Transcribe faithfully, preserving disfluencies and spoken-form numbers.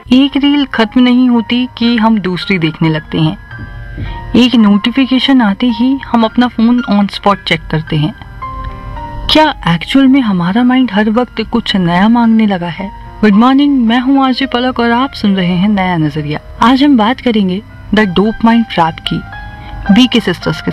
एक रील खत्म नहीं होती कि हम दूसरी देखने लगते हैं। एक नोटिफिकेशन आते ही हम अपना फोन ऑन स्पॉट चेक करते हैं। क्या एक्चुअल में हमारा माइंड हर वक्त कुछ नया मांगने लगा है? गुड मॉर्निंग, मैं हूँ आरजे पलक और आप सुन रहे हैं नया नजरिया। आज हम बात करेंगे द डोप माइंड ट्रैप की, बी के सिस्टर्स के